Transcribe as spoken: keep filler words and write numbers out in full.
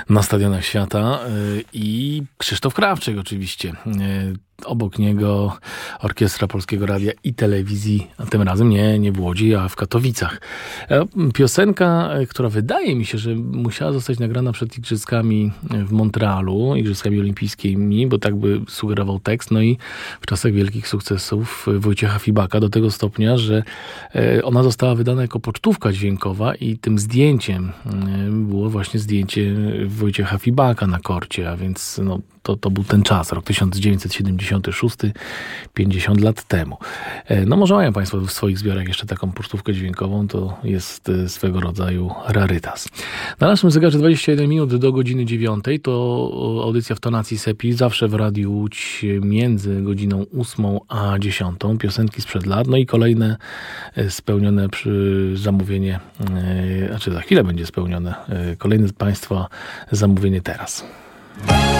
na stadionach świata i Krzysztof Krawczyk oczywiście. Obok niego Orkiestra Polskiego Radia i Telewizji, a tym razem nie, nie w Łodzi, a w Katowicach. Piosenka, która wydaje mi się, że musiała zostać nagrana przed Igrzyskami w Montrealu, Igrzyskami Olimpijskimi, bo tak by sugerował tekst. No i w czasach wielkich sukcesów Wojciecha Fibaka do tego stopnia, że ona została wydana jako pocztówka dźwiękowa i tym zdjęciem było właśnie zdjęcie Wojciecha Fibaka na korcie, a więc no, to, to był ten czas, rok tysiąc dziewięćset siedemdziesiąty szósty, pięćdziesiąt lat temu. No może mają Państwo w swoich zbiorach jeszcze taką pocztówkę dźwiękową, to jest swego rodzaju rarytas. Na naszym zegarze dwadzieścia jeden minut do godziny dziewiątej, to audycja w tonacji Sepi, zawsze w Radiu Łódź między godziną ósmą a dziesiątą, piosenki sprzed lat, no i kolejne spełnione przy zamówienie, znaczy za chwilę będzie spełnione, kolejne Państwa zamówienie teraz.